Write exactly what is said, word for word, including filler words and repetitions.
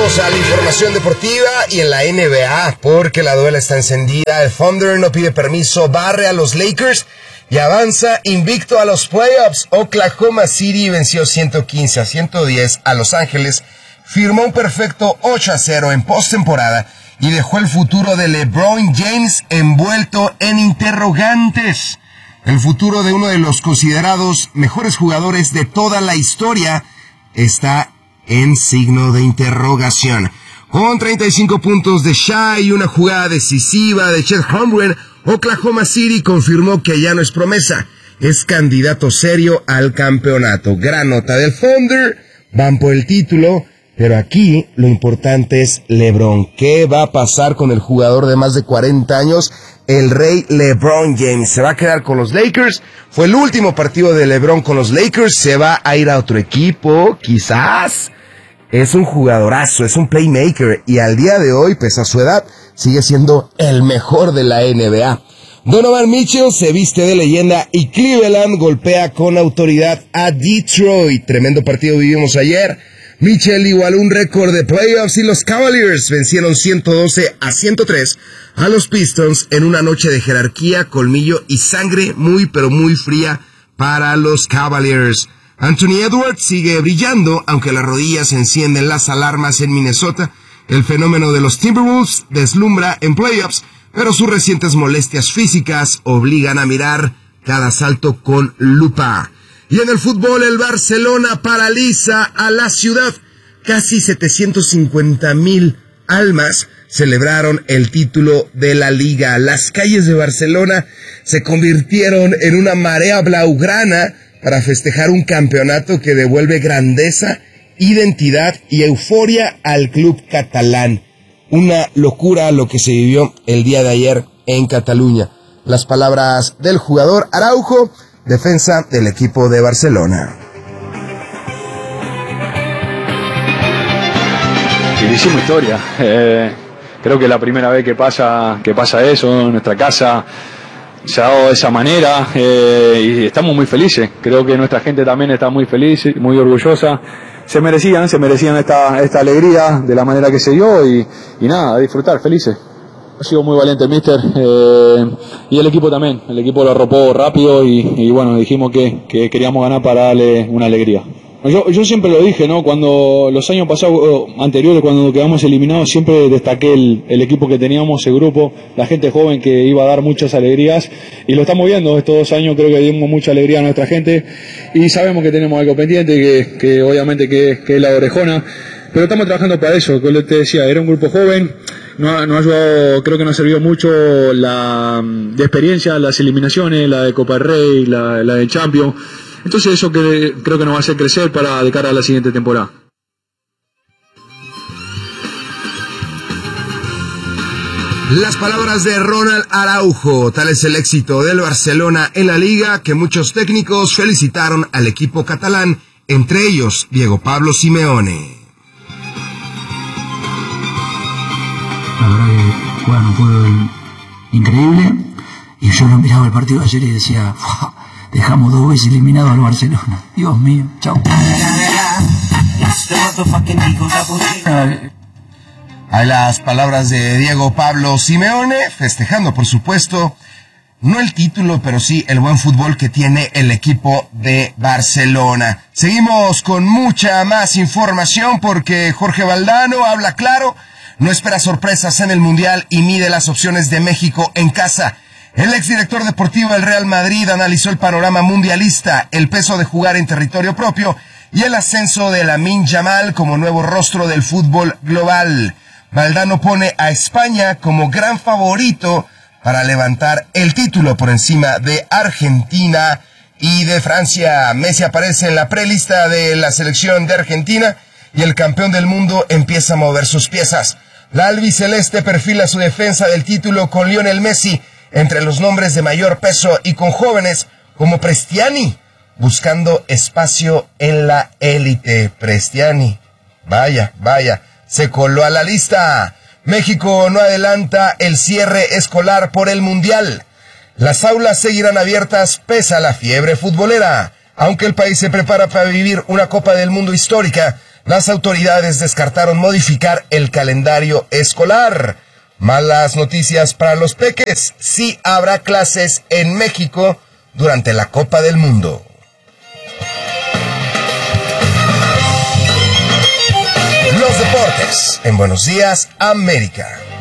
Vamos a la información deportiva y en la N B A, porque la duela está encendida. El Thunder no pide permiso, barre a los Lakers y avanza invicto a los playoffs. Oklahoma City venció ciento quince a ciento diez a Los Ángeles, firmó un perfecto ocho a cero en postemporada y dejó el futuro de LeBron James envuelto en interrogantes. El futuro de uno de los considerados mejores jugadores de toda la historia está en signo de interrogación. Con treinta y cinco puntos de Shai y una jugada decisiva de Chet Holmgren, Oklahoma City confirmó que ya no es promesa, es candidato serio al campeonato. Gran nota del Thunder, van por el título, pero aquí lo importante es LeBron. ¿Qué va a pasar con el jugador de más de cuarenta años? El rey LeBron James se va a quedar con los Lakers. Fue el último partido de LeBron con los Lakers. Se va a ir a otro equipo, quizás. Es un jugadorazo, es un playmaker y al día de hoy, pese a su edad, sigue siendo el mejor de la N B A. Donovan Mitchell se viste de leyenda y Cleveland golpea con autoridad a Detroit. Tremendo partido vivimos ayer. Mitchell igualó un récord de playoffs y los Cavaliers vencieron ciento doce a ciento tres a los Pistons en una noche de jerarquía, colmillo y sangre muy pero muy fría para los Cavaliers. Anthony Edwards sigue brillando, aunque las rodillas encienden las alarmas en Minnesota. El fenómeno de los Timberwolves deslumbra en playoffs, pero sus recientes molestias físicas obligan a mirar cada salto con lupa. Y en el fútbol, el Barcelona paraliza a la ciudad. Casi setecientos cincuenta mil almas celebraron el título de la Liga. Las calles de Barcelona se convirtieron en una marea blaugrana para festejar un campeonato que devuelve grandeza, identidad y euforia al club catalán. Una locura lo que se vivió el día de ayer en Cataluña. Las palabras del jugador Araujo, defensa del equipo de Barcelona. Hicimos historia. Eh, creo que es la primera vez que pasa, que pasa eso en nuestra casa. Se ha dado de esa manera eh, y estamos muy felices. Creo que nuestra gente también está muy feliz, muy orgullosa. Se merecían, se merecían esta, esta alegría de la manera que se dio y, y nada, a disfrutar, felices. Ha sido muy valiente el míster eh, y el equipo también. El equipo lo arropó rápido y, y bueno, dijimos que, que queríamos ganar para darle una alegría. Yo, yo siempre lo dije, ¿no? Cuando los años pasados, anteriores, cuando quedamos eliminados, siempre destaqué el, el equipo que teníamos, el grupo, la gente joven que iba a dar muchas alegrías y lo estamos viendo estos dos años. Creo que dimos mucha alegría a nuestra gente y sabemos que tenemos algo pendiente, que, que obviamente que, que es la orejona, pero estamos trabajando para eso. Como te decía, era un grupo joven, nos no ha ayudado, creo que nos ha servido mucho la de experiencia, las eliminaciones, la de Copa del Rey, la, la de Champions. Entonces eso que creo que nos va a hacer crecer para de cara a la siguiente temporada. Las palabras de Ronald Araujo. Tal es el éxito del Barcelona en la Liga que muchos técnicos felicitaron al equipo catalán, entre ellos Diego Pablo Simeone. La verdad que juegan un fútbol increíble y yo lo miraba el partido ayer y decía, dejamos dos veces eliminado al Barcelona. Dios mío, chao. Hay las palabras de Diego Pablo Simeone, festejando, por supuesto, no el título, pero sí el buen fútbol que tiene el equipo de Barcelona. Seguimos con mucha más información porque Jorge Valdano habla claro, no espera sorpresas en el Mundial y mide las opciones de México en casa. El exdirector deportivo del Real Madrid analizó el panorama mundialista, el peso de jugar en territorio propio y el ascenso de Lamine Yamal como nuevo rostro del fútbol global. Valdano pone a España como gran favorito para levantar el título por encima de Argentina y de Francia. Messi aparece en la prelista de la selección de Argentina y el campeón del mundo empieza a mover sus piezas. La albiceleste perfila su defensa del título con Lionel Messi entre los nombres de mayor peso y con jóvenes como Prestiani, buscando espacio en la élite. Prestiani, vaya, vaya, se coló a la lista. México no adelanta el cierre escolar por el Mundial. Las aulas seguirán abiertas pese a la fiebre futbolera. Aunque el país se prepara para vivir una Copa del Mundo histórica, Las autoridades descartaron modificar el calendario escolar. Malas noticias para los peques. Sí habrá clases en México durante la Copa del Mundo. Los deportes en Buenos Días, América.